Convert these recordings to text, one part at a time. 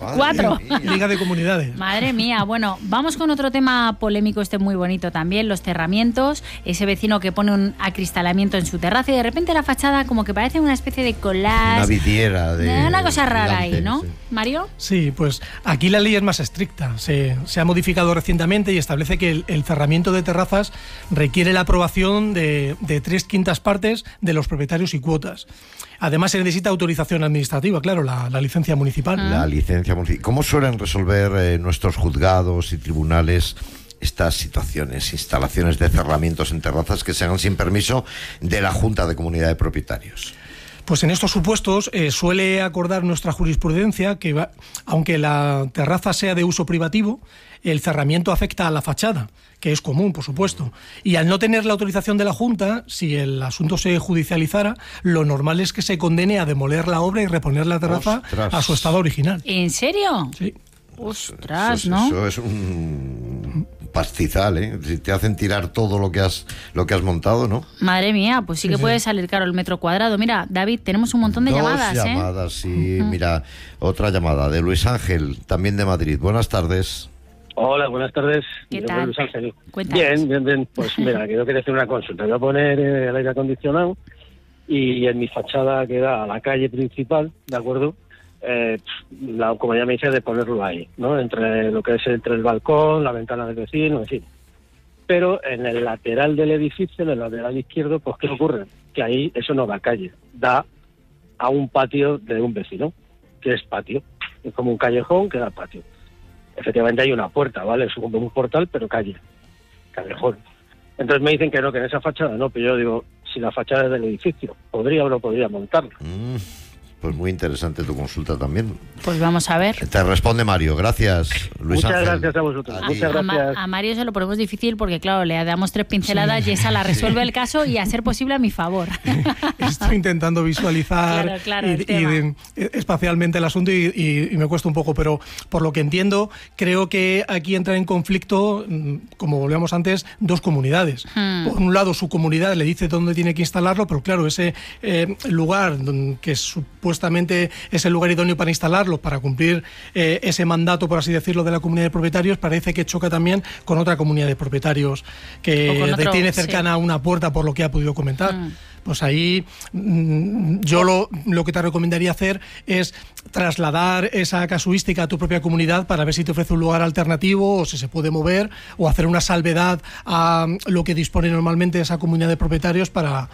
4. Liga de Comunidades. Madre mía. Bueno, vamos con otro tema polémico, muy bonito también, los cerramientos. Ese vecino que pone un acristalamiento en su terraza y de repente la fachada como que parece una especie de collage. Una vidriera. Una cosa rara gigante, ahí, ¿no? sí. ¿Mario? Sí, pues aquí la ley es más estricta. Se ha modificado recientemente y establece que el cerramiento de terrazas requiere la aprobación de 3/5 partes de los propietarios y cuotas. Además, se necesita autorización administrativa, claro, la licencia municipal. La licencia municipal. ¿Cómo suelen resolver nuestros juzgados y tribunales estas situaciones, instalaciones de cerramientos en terrazas que se hagan sin permiso de la Junta de Comunidad de Propietarios? Pues en estos supuestos suele acordar nuestra jurisprudencia que, aunque la terraza sea de uso privativo, el cerramiento afecta a la fachada, que es común, por supuesto. Y al no tener la autorización de la Junta, si el asunto se judicializara, lo normal es que se condene a demoler la obra y reponer la terraza a su estado original. ¿En serio? Sí. Ostras, ¿no? Eso es un pastizal, ¿eh? Si te hacen tirar todo lo que has montado, ¿no? Madre mía, pues sí que puede salir caro el metro cuadrado. Mira, David, tenemos un montón de llamadas, Dos llamadas, sí. Mira, otra llamada de Luis Ángel, también de Madrid. Buenas tardes. Hola, buenas tardes. ¿Qué tal? Luis Ángel. Cuéntanos. Bien. Pues mira, yo quería hacer una consulta. Voy a poner el aire acondicionado y en mi fachada que da a la calle principal, ¿de acuerdo? La comunidad me dice de ponerlo ahí, ¿no? Entre lo que es entre el balcón, la ventana del vecino, en fin. Pero en el lateral del edificio, en el lateral izquierdo, pues ¿qué ocurre? Que ahí eso no da calle, da a un patio de un vecino, que es patio. Es como un callejón que da patio. Efectivamente hay una puerta, ¿vale? Es como un portal, pero callejón. Entonces me dicen que no, que en esa fachada no, pero yo digo, si la fachada es del edificio, ¿podría o no podría montarla? Pues muy interesante tu consulta también. Pues vamos a ver. Te responde Mario. Gracias, Luis Muchas Ángel. gracias a vosotros. Muchas gracias. A Mario se lo ponemos difícil porque, claro, le damos 3 pinceladas y esa la resuelve el caso y a ser posible a mi favor. Estoy intentando visualizar y espacialmente el asunto y me cuesta un poco, pero por lo que entiendo, creo que aquí entra en conflicto, como volvíamos antes, dos comunidades. Por un lado, su comunidad le dice dónde tiene que instalarlo, pero claro, ese lugar que supuestamente es el lugar idóneo para instalarlo, para cumplir ese mandato, por así decirlo, de la comunidad de propietarios, parece que choca también con otra comunidad de propietarios que tiene cercana una puerta, por lo que ha podido comentar. Pues ahí yo lo que te recomendaría hacer es trasladar esa casuística a tu propia comunidad para ver si te ofrece un lugar alternativo o si se puede mover o hacer una salvedad a lo que dispone normalmente esa comunidad de propietarios para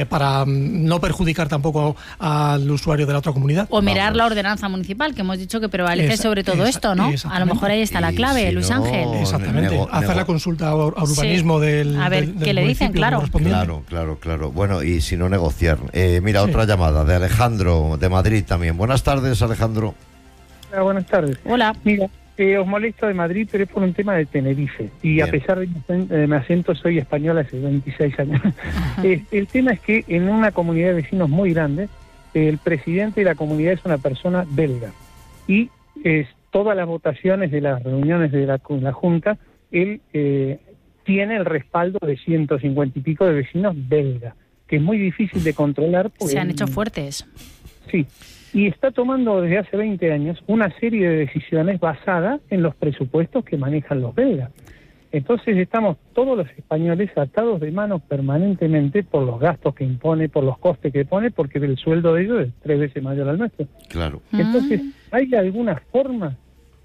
no perjudicar tampoco al usuario de la otra comunidad. O mirar la ordenanza municipal, que hemos dicho que prevalece sobre todo esto, ¿no? A lo mejor ahí está la clave, Luis Ángel. Exactamente. Hacer la consulta a urbanismo del a ver qué le dicen, claro. Claro. Bueno, y si no negociar. Mira, otra llamada de Alejandro, de Madrid también. Buenas tardes, Alejandro. Hola, buenas tardes. Hola. Mira, os molesto de Madrid, pero es por un tema de Tenerife. Y bien, a pesar de mi acento, soy español hace 26 años. El tema es que en una comunidad de vecinos muy grande, el presidente de la comunidad es una persona belga. Y todas las votaciones de las reuniones de la Junta, él tiene el respaldo de 150 y pico de vecinos belgas, que es muy difícil de controlar. Se han hecho fuertes. Sí, y está tomando desde hace 20 años una serie de decisiones basadas en los presupuestos que manejan los belgas. Entonces estamos todos los españoles atados de manos permanentemente por los gastos que impone, por los costes que pone, porque el sueldo de ellos es 3 veces mayor al nuestro. Claro. Entonces, ¿hay alguna forma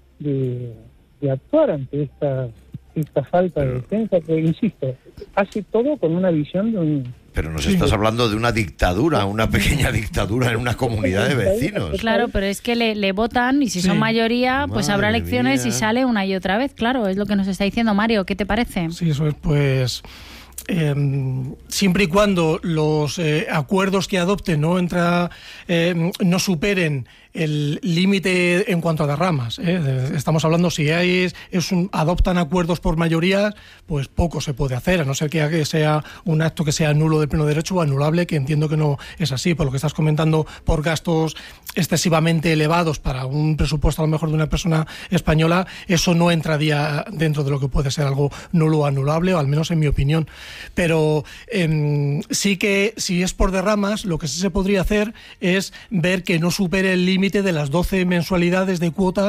de actuar ante esta falta de defensa? Que, insisto, hace todo con una visión de un... Pero nos estás hablando de una dictadura, una pequeña dictadura en una comunidad de vecinos. Claro, pero es que le votan y si son mayoría, pues habrá elecciones y sale una y otra vez. Claro, es lo que nos está diciendo Mario. ¿Qué te parece? Sí, eso es, pues... siempre y cuando los acuerdos que adopten no superen el límite en cuanto a derramas. Estamos hablando, si adoptan acuerdos por mayoría, pues poco se puede hacer, a no ser que sea un acto que sea nulo de pleno derecho o anulable, que entiendo que no es así, por lo que estás comentando, por gastos excesivamente elevados para un presupuesto a lo mejor de una persona española, eso no entraría dentro de lo que puede ser algo nulo o anulable, o al menos en mi opinión. Pero sí que, si es por derramas, lo que sí se podría hacer es ver que no supere el límite de las 12 mensualidades de cuota